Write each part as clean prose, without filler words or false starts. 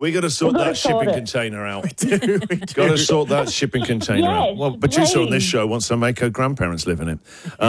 We got to sort that shipping container out. Got to sort that shipping container out. Well, Patricia on this show wants to make her grandparents live in it.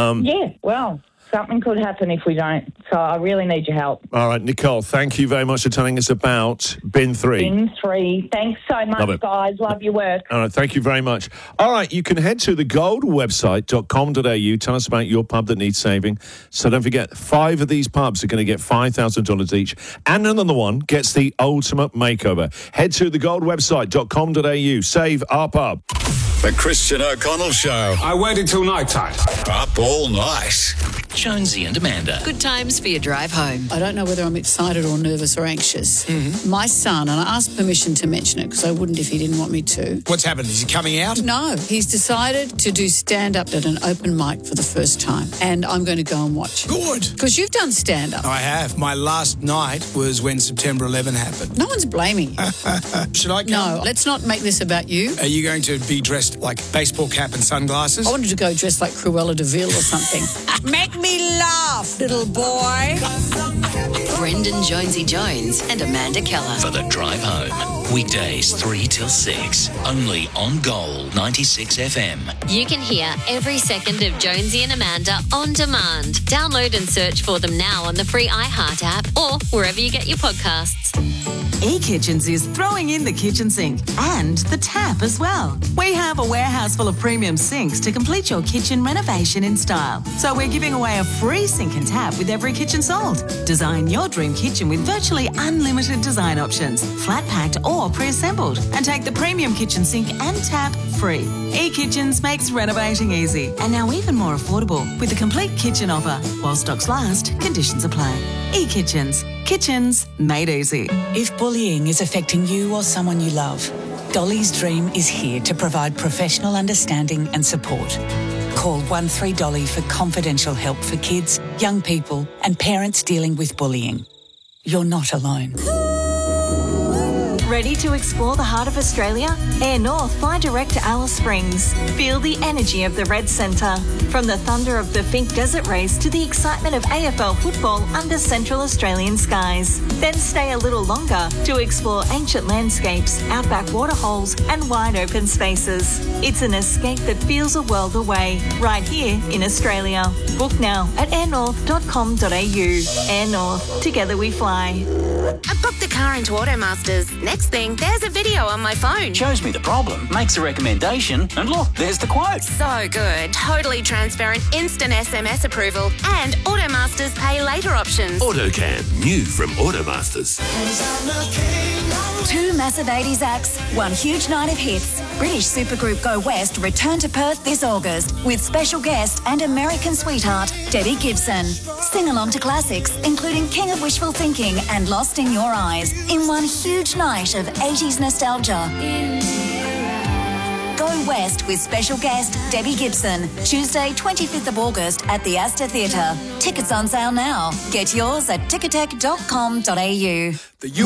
Well, something could happen if we don't. So I really need your help. All right, Nicole, thank you very much for telling us about Bin 3. Bin 3. Thanks so much, guys. Love your work. All right, thank you very much. All right, you can head to thegoldwebsite.com.au. Tell us about your pub that needs saving. So don't forget, 5 of these pubs are going to get $5,000 each. And another one gets the ultimate makeover. Head to thegoldwebsite.com.au. Save our pub. The Christian O'Connell Show. I waited till night time. Up all night. Jonesy and Amanda. Good times for your drive home. I don't know whether I'm excited or nervous or anxious. Mm-hmm. My son, and I asked permission to mention it because I wouldn't if he didn't want me to. What's happened? Is he coming out? No, he's decided to do stand-up at an open mic for the first time, and I'm going to go and watch. Good. Because you've done stand-up. I have. My last night was when September 11 happened. No one's blaming you. Should I come? No, let's not make this about you. Are you going to be dressed like baseball cap and sunglasses? I wanted to go dressed like Cruella de Vil or something. Make me laugh, little boy. Brendan Jonesy Jones and Amanda Keller. For the drive home. Weekdays 3 till 6. Only on Gold 96 FM. You can hear every second of Jonesy and Amanda on demand. Download and search for them now on the free iHeart app or wherever you get your podcasts. eKitchens is throwing in the kitchen sink and the tap as well. We have a warehouse full of premium sinks to complete your kitchen renovation in style. So we're giving away a free sink and tap with every kitchen sold. Design your dream kitchen with virtually unlimited design options, flat packed or pre-assembled, and take the premium kitchen sink and tap free. eKitchens makes renovating easy and now even more affordable with a complete kitchen offer. While stocks last, conditions apply. eKitchens. Kitchens made easy. If bullying is affecting you or someone you love, Dolly's Dream is here to provide professional understanding and support. Call 13Dolly for confidential help for kids, young people and parents dealing with bullying. You're not alone. Ready to explore the heart of Australia? Air North fly direct to Alice Springs. Feel the energy of the Red Centre. From the thunder of the Finke Desert Race to the excitement of AFL football under Central Australian skies. Then stay a little longer to explore ancient landscapes, outback waterholes and wide open spaces. It's an escape that feels a world away, right here in Australia. Book now at airnorth.com.au. Air North, together we fly. I booked the car into Automasters. Next thing, there's a video on my phone. Shows me the problem, makes a recommendation, and look, there's the quote. So good. Totally transparent, instant SMS approval, and Automasters pay later options. AutoCam, new from Automasters. 2 massive 80s acts, 1 huge night of hits. British supergroup Go West return to Perth this August with special guest and American sweetheart Debbie Gibson. Sing along to classics including King of Wishful Thinking and Lost in Your Eyes in 1 huge night of 80s nostalgia. Go West with special guest Debbie Gibson, Tuesday 25th of August at the Astor Theatre. Tickets on sale now. Get yours at ticketek.com.au.